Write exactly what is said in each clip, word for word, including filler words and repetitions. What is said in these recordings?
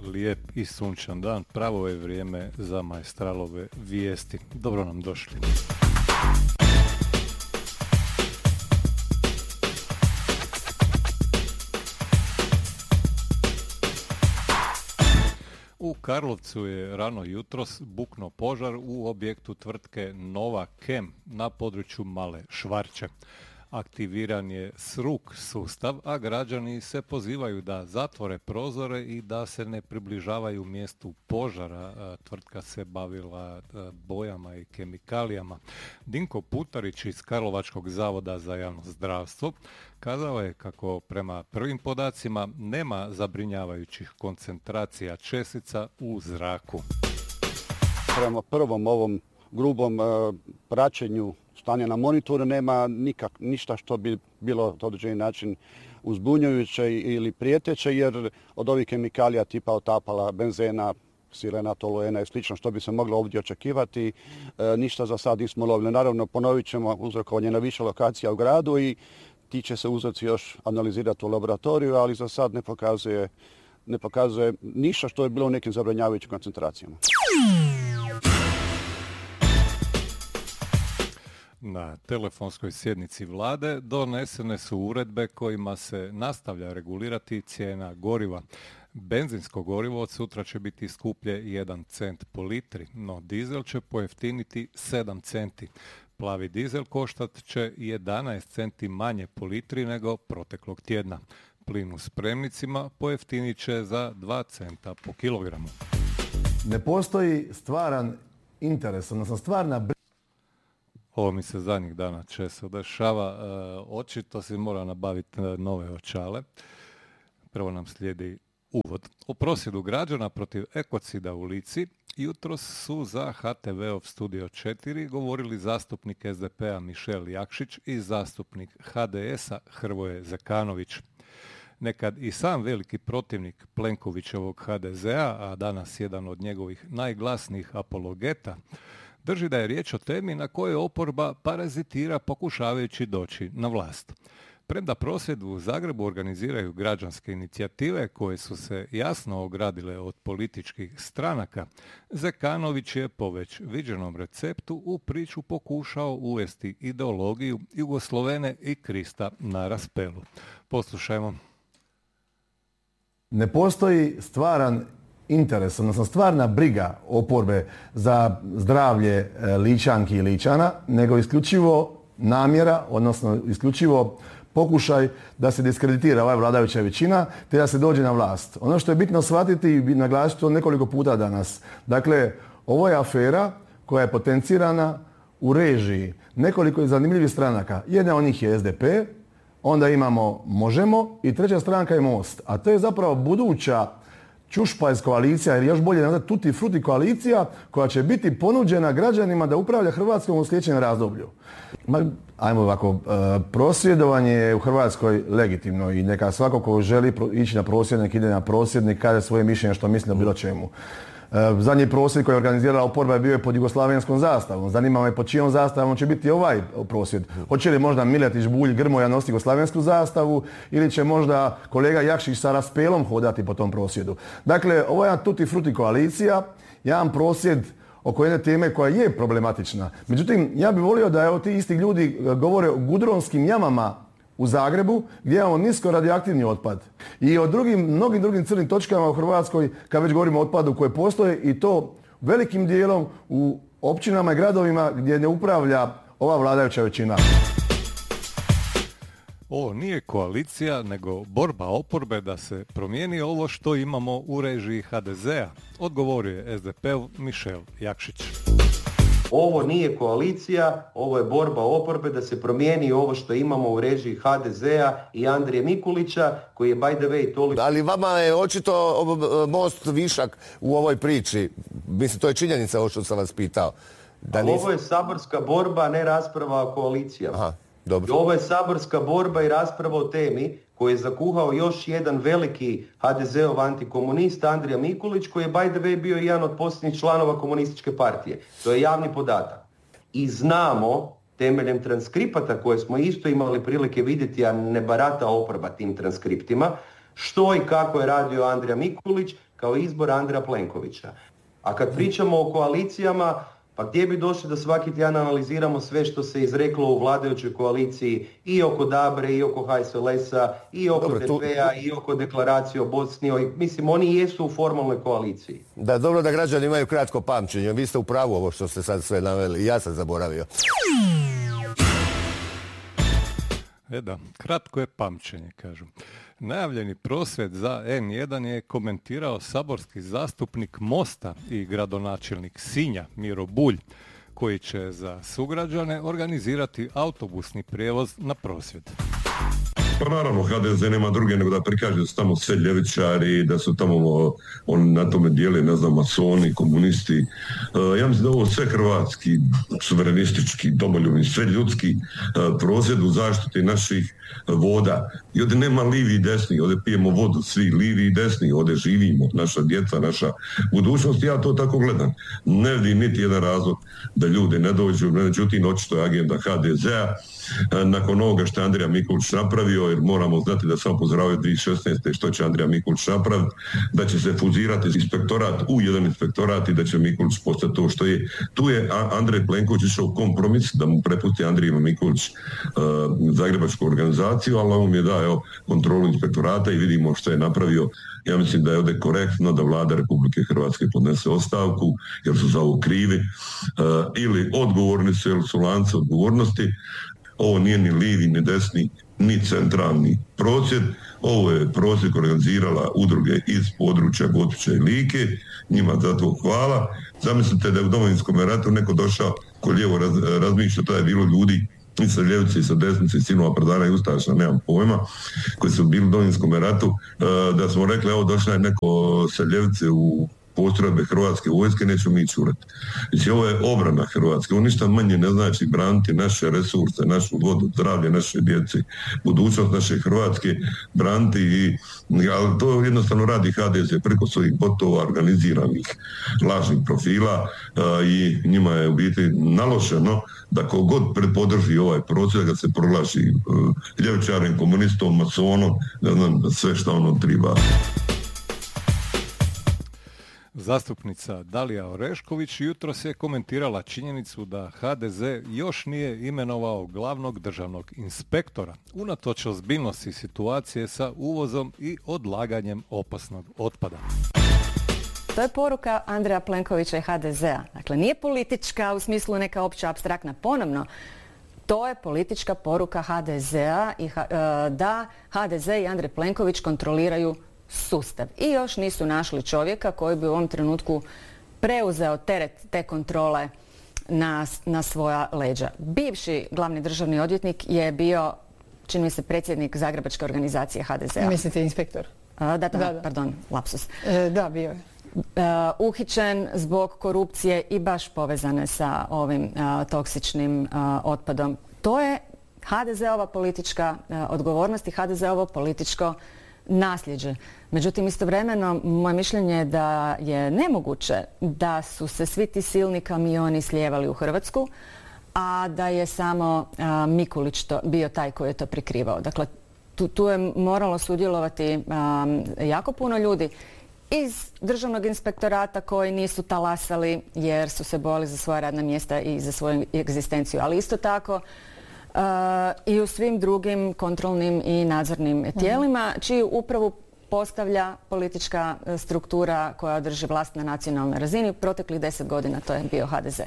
lijep i sunčan dan, pravo je vrijeme za Maestralove vijesti. Dobro nam došli. U Karlovcu je rano jutros buknuo požar u objektu tvrtke Nova Chem na području Male Švarće. Aktiviran je SRUK sustav, a građani se pozivaju da zatvore prozore i da se ne približavaju mjestu požara. Tvrtka se bavila bojama i kemikalijama. Dinko Putarić iz Karlovačkog zavoda za javno zdravstvo kazao je kako prema prvim podacima nema zabrinjavajućih koncentracija čestica u zraku. Prema prvom ovom grubom uh, praćenju stanja na monitoru nema nikak, ništa što bi bilo na određeni način uzbunjujuće ili prijeteće, jer od ovih kemikalija tipa otapala, benzena, sirena, toluena i slično što bi se moglo ovdje očekivati, e, ništa za sad nismo lovili. Naravno, ponovit ćemo uzrokovanje na više lokacija u gradu i ti će se uzroci još analizirati u laboratoriju, ali za sad ne pokazuje, ne pokazuje ništa što je bilo u nekim zabranjavajućim koncentracijama. Na telefonskoj sjednici vlade donesene su uredbe kojima se nastavlja regulirati cijena goriva. Benzinsko gorivo od sutra će biti skuplje jedan cent po litri, no dizel će pojeftiniti sedam centi. Plavi dizel koštat će jedanaest centi manje po litri nego proteklog tjedna. Plin u spremnicima pojeftinit će za dva centa po kilogramu. Ne postoji stvaran interes, odnosno stvarna briga. Ovo mi se zadnjih dana često dešava. E, očito si mora nabaviti nove očale. Prvo nam slijedi uvod. O prosvjedu građana protiv ekocida u Lici jutros su za H T V-ov Studio četiri govorili zastupnik S D P-a Mišel Jakšić i zastupnik H D S-a Hrvoje Zekanović. Nekad i sam veliki protivnik Plenkovićevog H D Z-a, a danas jedan od njegovih najglasnijih apologeta, drži da je riječ o temi na kojoj oporba parazitira pokušavajući doći na vlast. Premda prosvjed u Zagrebu organiziraju građanske inicijative koje su se jasno ogradile od političkih stranaka, Zekanović je po već viđenom receptu u priču pokušao uvesti ideologiju Jugoslovene i Krista na raspelu. Poslušajmo. Ne postoji stvaran interes, odnosno stvarna briga oporbe za zdravlje Ličanki i Ličana, nego isključivo namjera, odnosno isključivo pokušaj da se diskreditira ova vladajuća većina te da se dođe na vlast. Ono što je bitno shvatiti i naglasiti to nekoliko puta danas. Dakle, ovo je afera koja je potencirana u režiji nekoliko zanimljivih stranaka. Jedna od njih je S D P, onda imamo Možemo i treća stranka je Most. A to je zapravo buduća čušpajs koalicija, ili još bolje nazvati tutti frutti koalicija koja će biti ponuđena građanima da upravlja Hrvatskom u sljedećem razdoblju. Ma, ajmo ovako, prosvjedovanje je u Hrvatskoj legitimno i neka svako ko želi ići na prosvjed, nek ide na prosvjed, nek kaže svoje mišljenje što misli o bilo čemu. Zadnji prosvjed koji je organizirala oporba je bio je pod jugoslavenskom zastavom. Zanima me pod čijom zastavom će biti ovaj prosvjed. Hoće li možda Miletić, Bulj, Grmoja nositi jugoslavensku zastavu ili će možda kolega Jakšić sa raspelom hodati po tom prosvjedu. Dakle, ovo je jedna tutti frutti koalicija, jedan prosvjed oko jedne teme koja je problematična. Međutim, ja bih volio da evo ti isti ljudi govore o gudronskim jamama u Zagrebu gdje imamo nisko radioaktivni otpad i o drugim, mnogim drugim crnim točkama u Hrvatskoj kad već govorimo o otpadu koje postoje i to velikim dijelom u općinama i gradovima gdje ne upravlja ova vladajuća većina. Ovo nije koalicija, nego borba oporbe da se promijeni ovo što imamo u režiji H D Z-a, odgovorio je S D P-ov Mišel Jakšić. Ovo nije koalicija, ovo je borba oporbe da se promijeni ovo što imamo u režiji H D Z-a i Andrije Mikulića, koji je by the way toliko... Ali vama je očito Most višak u ovoj priči. Mislim, to je činjenica ovo što sam vas pitao. Da nis... Ovo je saborska borba, ne rasprava o koalicijama. Aha, dobro. Ovo je saborska borba i rasprava o temi koji je zakuhao još jedan veliki H D Z-ov antikomunist, Andrija Mikulić, koji je by the way bio jedan od posljednjih članova komunističke partije. To je javni podatak. I znamo, temeljem transkripata koje smo isto imali prilike vidjeti, a ne barata oporba tim transkriptima, što i kako je radio Andrija Mikulić kao izbor Andreja Plenkovića. A kad pričamo o koalicijama, pa gdje bi došli da svaki tjedan analiziramo sve što se izreklo u vladajućoj koaliciji i oko Dabre, i oko H S L S-a, i oko Dobro, tu- D P-a, i oko deklaracije o Bosni. O- Mislim, oni jesu u formalnoj koaliciji. Da, dobro da građani imaju kratko pamćenje. Vi ste u pravu ovo što ste sad sve naveli. Ja sam zaboravio. E da, kratko je pamćenje, kažu. Najavljeni prosvjed za en jedan je komentirao saborski zastupnik Mosta i gradonačelnik Sinja, Miro Bulj, koji će za sugrađane organizirati autobusni prijevoz na prosvjed. Pa naravno, H D Z nema druge nego da prikaže da su tamo sve ljevičari, da su tamo o, on na tome dijeli, ne znam, masoni, komunisti. E, ja mislim da ovo sve hrvatski, suverenistički, domoljubni, sve ljudski e, prosvjed u zaštiti naših voda. I ovdje nema livi i desni, ovdje pijemo vodu svi, livi i desni, ovdje živimo, naša djeca, naša budućnost. Ja to tako gledam. Ne vidim niti jedan razlog da ljudi ne dođu, međutim, očito je agenda H D Z-a. Nakon ovoga što je Andrija Mikulić napravio, jer moramo znati da sam upozoravao dvije tisuće šesnaeste. što će Andrija Mikulić napraviti, da će se fuzirati inspektorat u jedan inspektorat i da će Mikulić postati to što je. Tu je Andrej Plenković išao u kompromis da mu prepusti Andriju Mikulić uh, zagrebačku organizaciju, ali on je dao kontrolu inspektorata i vidimo što je napravio. Ja mislim da je ovdje korektno da vlada Republike Hrvatske podnese ostavku, jer su za ovo krivi, uh, ili odgovorni su, ili su lanci odgovornosti. Ovo nije ni livi, ni desni, ni centralni prosvjed. Ovo je prosvjed organizirala udruge iz područja Gospića i Like. Njima za to hvala. Zamislite da je u Domovinskom ratu neko došao ko lijevo raz, razmišlja, tada je bilo ljudi i sa ljevice i sa desnice i sinova predana i ustaša, nemam pojma, koji su bili u Domovinskom ratu, da smo rekli, evo došla je neko sa ljevice u postrojbe Hrvatske vojske, nećemo mi čurati. Znači, ovo je obrana Hrvatske. Ovo ništa manje ne znači braniti naše resurse, našu vodu, zdravlje naše djece, budućnost naše Hrvatske, braniti i, ali to jednostavno radi H D Z preko svojih botova, organiziranih lažnih profila a, i njima je u biti naloženo da kogod podrži ovaj proces, da se proglasi uh, ljevičarem, komunistom, masonom, ne znam, sve što ono treba. Zastupnica Dalija Orešković jutros je komentirala činjenicu da H D Z još nije imenovao glavnog državnog inspektora, unatoč ozbiljnosti situacije sa uvozom i odlaganjem opasnog otpada. To je poruka Andreja Plenkovića i H D Z-a. Dakle, nije politička u smislu neka opća apstraktna. Ponovno, to je politička poruka H D Z-a i da H D Z i Andrej Plenković kontroliraju sustav. I još nisu našli čovjeka koji bi u ovom trenutku preuzeo teret te kontrole na, na svoja leđa. Bivši glavni državni odvjetnik je bio, čini mi se, predsjednik Zagrebačke organizacije H D Z-a. Mislite inspektor? A, da, da, da, da, pardon, lapsus. E, da, bio je. Uh, uhićen zbog korupcije i baš povezane sa ovim uh, toksičnim uh, otpadom. To je H D Z-ova politička uh, odgovornost i H D Z-ovo političko nasljeđe. Međutim, istovremeno, moje mišljenje je da je nemoguće da su se svi ti silni kamioni slijevali u Hrvatsku, a da je samo a, Mikulić to, bio taj koji je to prikrivao. Dakle, tu, tu je moralo sudjelovati a, jako puno ljudi iz Državnog inspektorata koji nisu talasali jer su se bojali za svoja radna mjesta i za svoju egzistenciju, ali isto tako Uh, i u svim drugim kontrolnim i nadzornim tijelima, čiju upravu postavlja politička struktura koja drži vlast na nacionalnoj razini. Proteklih deset godina to je bio H D Z.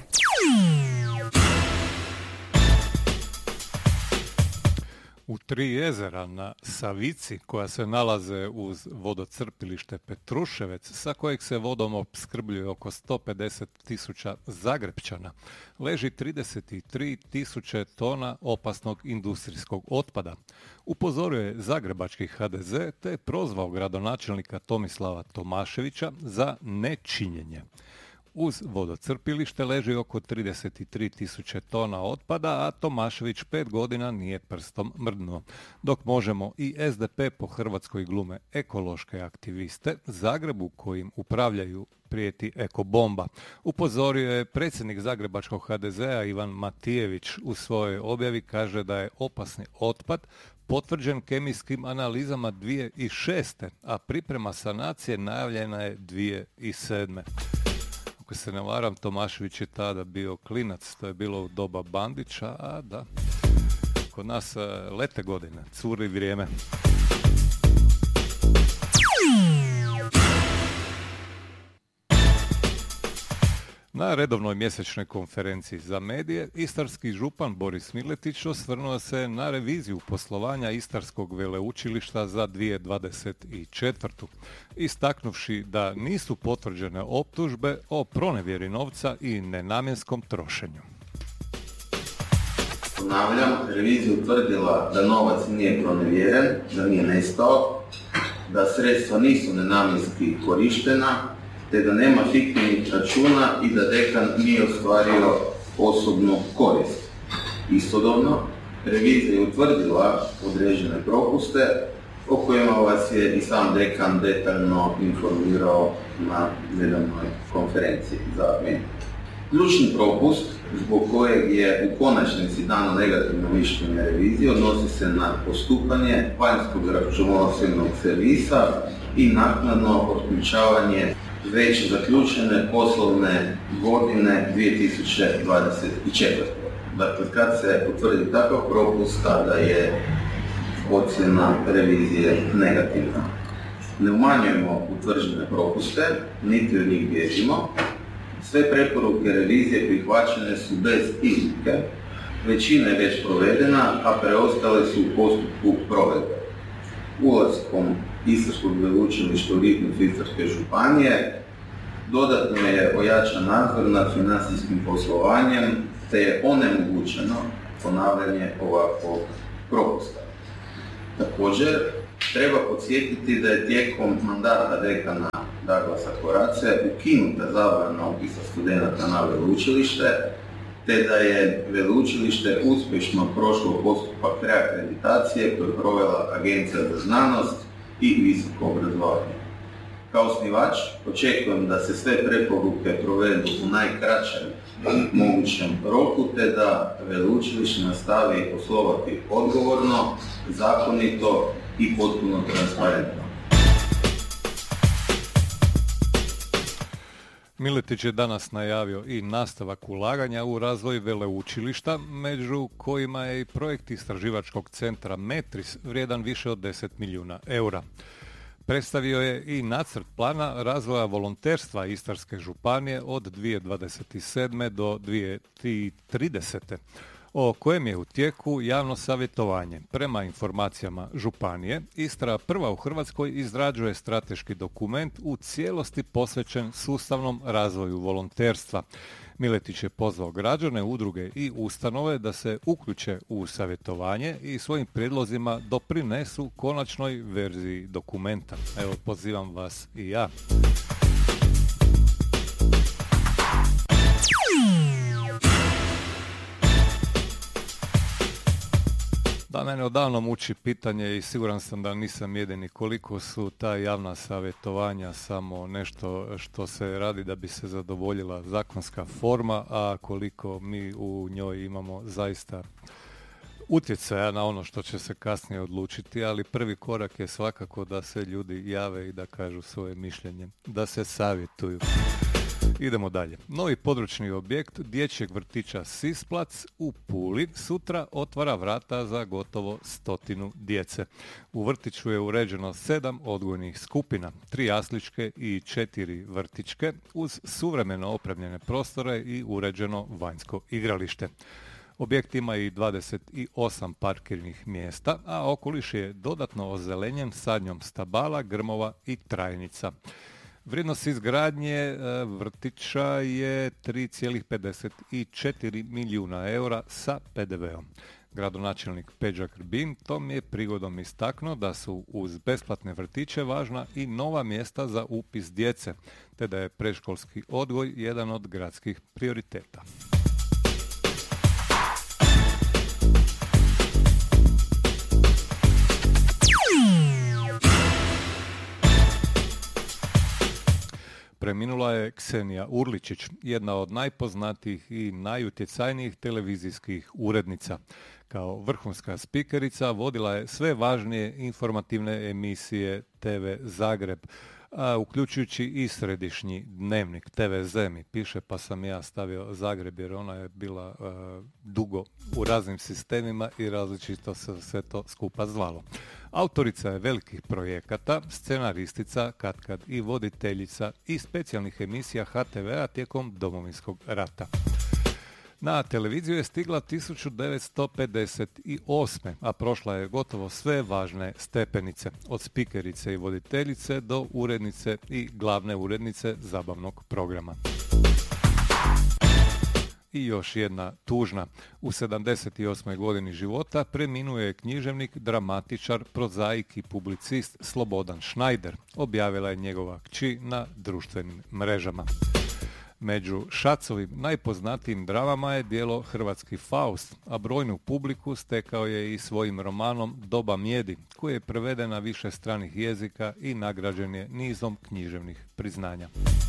U Tri jezera na Savici, koja se nalaze uz vodocrpilište Petruševec, sa kojeg se vodom opskrbljuje oko sto pedeset tisuća Zagrepčana, leži trideset tri tisuće tona opasnog industrijskog otpada. Upozorio je zagrebački H D Z te je prozvao gradonačelnika Tomislava Tomaševića za nečinjenje. Uz vodocrpilište leži oko trideset tri tisuće tona otpada, a Tomašević pet godina nije prstom mrdnuo. Dok Možemo i S D P po Hrvatskoj glume ekološke aktiviste, Zagrebu kojim upravljaju prijeti ekobomba. Upozorio je predsjednik Zagrebačkog ha de zea Ivan Matijević. U svojoj objavi kaže da je opasni otpad potvrđen kemijskim analizama dvije tisuće šeste. a priprema sanacije najavljena je dvije tisuće sedme. Ako se ne varam, Tomašević je tada bio klinac, to je bilo u doba Bandića, a da, kod nas lete godine, curi vrijeme. Na redovnoj mjesečnoj konferenciji za medije, istarski župan Boris Miletić osvrnuo se na reviziju poslovanja Istarskog veleučilišta za dvije tisuće dvadeset četvrtu. istaknuvši da nisu potvrđene optužbe o pronevjeri novca i nenamjenskom trošenju. Ponavljam, revizija utvrdila da novac nije pronevjeren, da nije nestao, da sredstva nisu nenamjenski korištena, te da nema fiktivnih računa i da dekan nije ostvario osobnu korist. Istodobno, revizija je utvrdila određene propuste o kojima vas je i sam dekan detaljno informirao na nedavnoj konferenciji za medije. Ključni propust zbog kojeg je u konačnici dano negativno mišljenje revizije odnosi se na postupanje vanjskog računovodstvenog servisa i naknadno otključavanje već zaključene poslovne godine dvije tisuće dvadeset četvrte. Dakle, kad se utvrdi takav propust, tada je ocjena revizije negativna. Ne umanjujemo utvrđene propuste, niti od njih bježimo. Sve preporuke revizije prihvaćene su bez iznimke, većina je već provedena, a preostale su u postupku provedbe. Ulaskom Istarskog veleučilišta u ritmus Istarske županije dodatno je ojačan nadzor nad financijskim poslovanjem, te je onemogućeno ponavljanje ovakvog propusta. Također, treba podsjetiti da je tijekom mandata dekana Daglasa Horace ukinuta zabrana upisa studenata na veleučilište, te da je veleučilište uspješno prošlo postupak reakreditacije koju je provela Agencija za znanost i visoko obrazovanje. Kao osnivač očekujem da se sve preporuke provedu u najkraćem mogućem roku, te da veleučilište nastavi poslovati odgovorno, zakonito i potpuno transparentno. Miletić je danas najavio i nastavak ulaganja u razvoj veleučilišta, među kojima je i projekt istraživačkog centra Metris vrijedan više od deset milijuna eura. Predstavio je i nacrt plana razvoja volonterstva Istarske županije od dvije tisuće dvadeset sedme do dvije tisuće tridesete. o kojem je u tijeku javno savjetovanje. Prema informacijama županije, Istra prva u Hrvatskoj izrađuje strateški dokument u cijelosti posvećen sustavnom razvoju volonterstva. Miletić je pozvao građane, udruge i ustanove da se uključe u savjetovanje i svojim prijedlozima doprinesu konačnoj verziji dokumenta. Evo, pozivam vas i ja. Da, mene odavno muči pitanje i siguran sam da nisam jedini, koliko su ta javna savjetovanja samo nešto što se radi da bi se zadovoljila zakonska forma, a koliko mi u njoj imamo zaista utjecaja na ono što će se kasnije odlučiti, ali prvi korak je svakako da se ljudi jave i da kažu svoje mišljenje, da se savjetuju. Idemo dalje. Novi područni objekt dječjeg vrtića Sisplac u Puli sutra otvara vrata za gotovo stotinu djece. U vrtiću je uređeno sedam odgojnih skupina, tri jasličke i četiri vrtićke, uz suvremeno opremljene prostore i uređeno vanjsko igralište. Objekt ima i dvadeset osam parkirnih mjesta, a okoliš je dodatno ozelenjen sadnjom stabala, grmova i trajnica. Vrijednost izgradnje vrtića je tri zarez pedeset četiri milijuna eura sa pe de veom. Gradonačelnik Peđa Grbin tom je prigodom istaknuo da su uz besplatne vrtiće važna i nova mjesta za upis djece, te da je predškolski odgoj jedan od gradskih prioriteta. Preminula je Ksenija Urličić, jedna od najpoznatijih i najutjecajnijih televizijskih urednica. Kao vrhunska spikerica vodila je sve važnije informativne emisije te ve Zagreb, a uključujući i središnji dnevnik te ve Zemi. Piše pa sam ja stavio Zagreb jer ona je bila uh, dugo u raznim sistemima i različito se sve to skupa zvalo. Autorica je velikih projekata, scenaristica, katkad i voditeljica i specijalnih emisija ha te vea tijekom Domovinskog rata. Na televiziju je stigla tisuću devetsto pedeset osme. a prošla je gotovo sve važne stepenice, od spikerice i voditeljice do urednice i glavne urednice zabavnog programa. I još jedna tužna. U sedamdeset osmoj godini života preminuo je književnik, dramatičar, prozaik i publicist Slobodan Šnajder. Objavila je njegova kći na društvenim mrežama. Među Šacovim najpoznatijim dramama je djelo Hrvatski Faust, a brojnu publiku stekao je i svojim romanom Doba mjedi, koji je preveden na više stranih jezika i nagrađen je nizom književnih priznanja.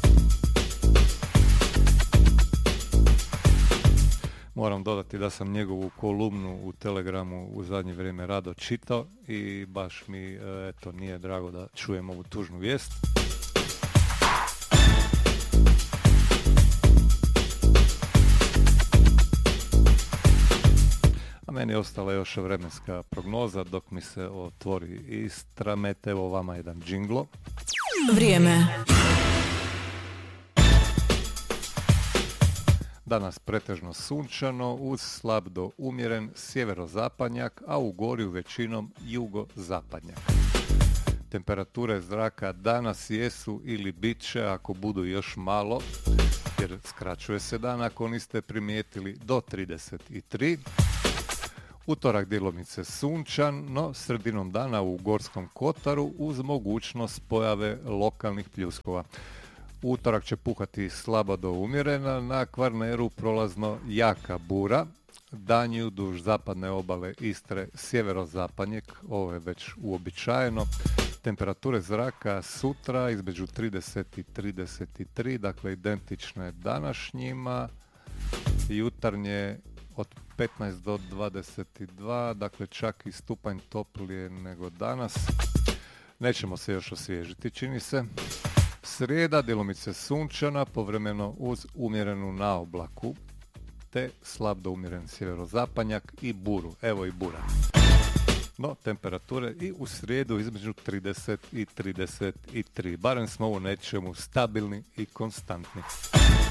Moram dodati da sam njegovu kolumnu u Telegramu u zadnje vrijeme rado čitao i baš mi eto nije drago da čujem ovu tužnu vijest. A meni je ostala još vremenska prognoza dok mi se otvori Istramet. Evo vama jedan džinglo. Vrijeme. Danas pretežno sunčano uz slab do umjeren sjeverozapadnjak, a u Gorju većinom jugozapadnjak. Temperature zraka danas jesu ili bit će, ako budu još malo, jer skraćuje se dan ako niste primijetili, do trideset tri. Utorak djelomice sunčan, no sredinom dana u Gorskom kotaru uz mogućnost pojave lokalnih pljuskova. Utorak će puhati slabo do umjerena, na Kvarneru prolazno jaka bura, danju duž zapadne obale Istre sjeverozapadnjak, ovo je već uobičajeno. Temperature zraka sutra između trideset i trideset tri, dakle identične današnjima, jutarnje od petnaest do dvadeset dva, dakle čak i stupanj toplije nego danas. Nećemo se još osvježiti, čini se. Srijeda, djelomice sunčana, povremeno uz umjerenu naoblaku, te slab do umjeren sjeverozapadnjak i buru. Evo i bura. No, temperature i u srijedu između trideset i trideset tri. Barem smo u nečemu stabilni i konstantni.